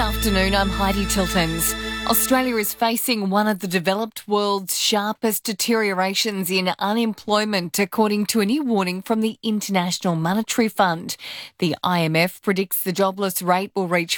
afternoon, I'm Heidi Tiltons. Australia is facing one of the developed world's sharpest deteriorations in unemployment, according to a new warning from the International Monetary Fund. The IMF predicts the jobless rate will reach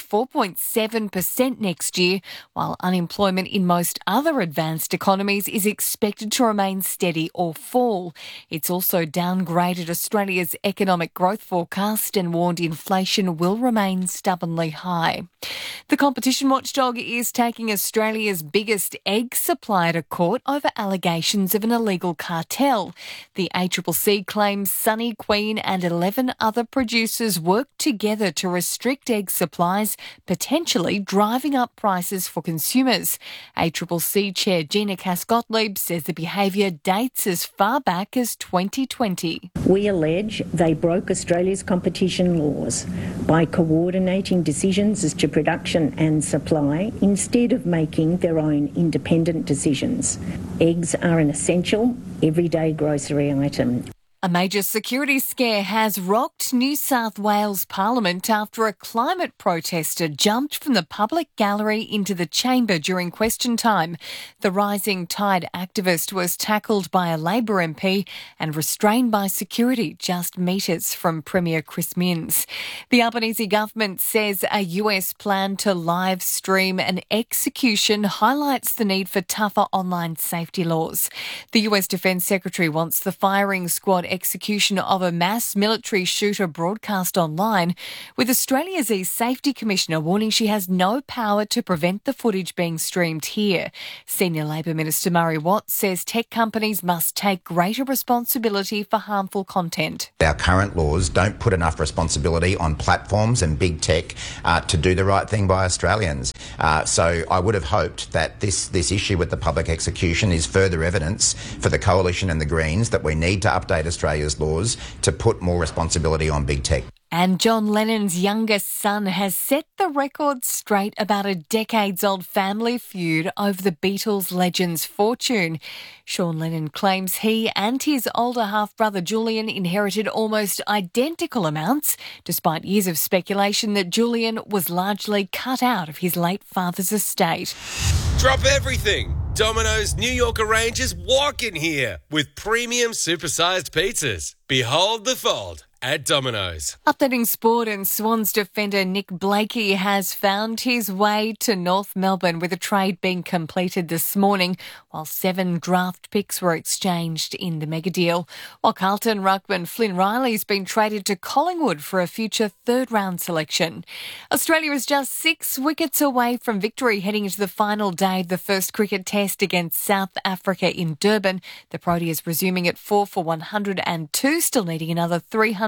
4.7% next year, while unemployment in most other advanced economies is expected to remain steady or fall. It's also downgraded Australia's economic growth forecast and warned inflation will remain stubbornly high. The competition watchdog is taking Australia's biggest egg supplier to court over allegations of an illegal cartel. The ACCC claims Sunny Queen and 11 other producers worked together to restrict egg supplies, potentially driving up prices for consumers. ACCC Chair Gina Cass-Gottlieb says the behaviour dates as far back as 2020. We allege they broke Australia's competition laws by coordinating decisions as to production and supply instead of making their own independent decisions. Eggs are an essential, everyday grocery item. A major security scare has rocked New South Wales Parliament after a climate protester jumped from the public gallery into the chamber during question time. The Rising Tide activist was tackled by a Labor MP and restrained by security just metres from Premier Chris Minns. The Albanese government says a US plan to live stream an execution highlights the need for tougher online safety laws. The US Defence Secretary wants the firing squad execution of a mass military shooter broadcast online, with Australia's e-Safety Commissioner warning she has no power to prevent the footage being streamed here. Senior Labor Minister Murray Watt says tech companies must take greater responsibility for harmful content. Our current laws don't put enough responsibility on platforms and big tech to do the right thing by Australians. So I would have hoped that this issue with the public execution is further evidence for the Coalition and the Greens that we need to update Australia's laws to put more responsibility on big tech. And John Lennon's youngest son has set the record straight about a decades-old family feud over the Beatles legend's fortune. Sean Lennon claims he and his older half-brother Julian inherited almost identical amounts, despite years of speculation that Julian was largely cut out of his late father's estate. Drop everything! Domino's New Yorker range is walking here with premium supersized pizzas. Behold the fold at Domino's. Updating sport, and Swans defender Nick Blakey has found his way to North Melbourne with a trade being completed this morning, while 7 draft picks were exchanged in the mega deal. While Carlton ruckman Flynn Riley's been traded to Collingwood for a future third-round selection. Australia is just 6 wickets away from victory heading into the final day of the first cricket test against South Africa in Durban. The Proteas resuming at 4 for 102, still needing another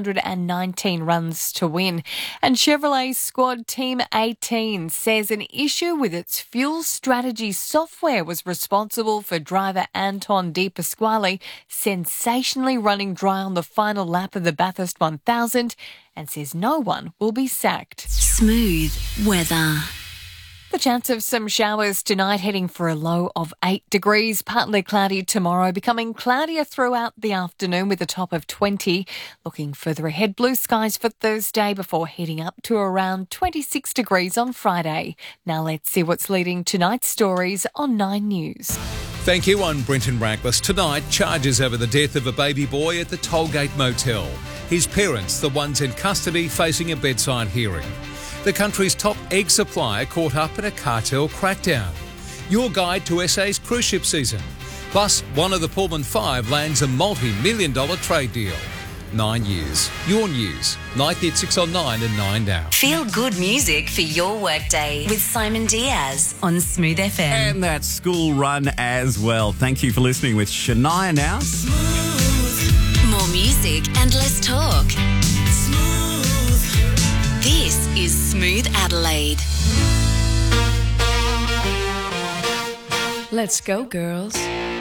319 runs to win. And Chevrolet's squad Team 18 says an issue with its fuel strategy software was responsible for driver Anton De Pasquale sensationally running dry on the final lap of the Bathurst 1000, and says no one will be sacked. Smooth weather. The chance of some showers tonight, heading for a low of 8 degrees. Partly cloudy tomorrow, becoming cloudier throughout the afternoon with a top of 20. Looking further ahead, blue skies for Thursday before heading up to around 26 degrees on Friday. Now let's see what's leading tonight's stories on 9 News. Thank you. I'm Brenton Raglas. Tonight, charges over the death of a baby boy at the Tollgate Motel. His parents, the ones in custody, facing a bedside hearing. The country's top egg supplier caught up in a cartel crackdown. Your guide to SA's cruise ship season. Plus, one of the Pullman 5 lands a multi-million-dollar trade deal. 9 years. Your news. 9th at 6 on 9 and 9 now. Feel good music for your workday with Simon Diaz on Smooth FM. And that school run as well. Thank you for listening with Shania now. More music and less talk. This is Smooth Adelaide. Let's go, girls.